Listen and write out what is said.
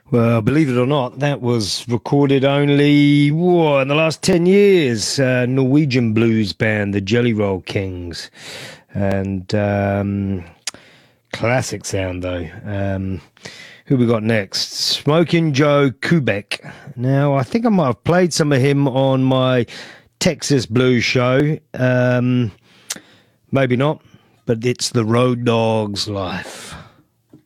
Well, believe it or not, that was recorded only in the last 10 years. Norwegian blues band, the Jelly Roll Kings. And classic sound, though. Who we got next? Smoking Joe Kubek. Now, I think I might have played some of him on my Texas Blues show. Maybe not, but it's the Road Dogs Life.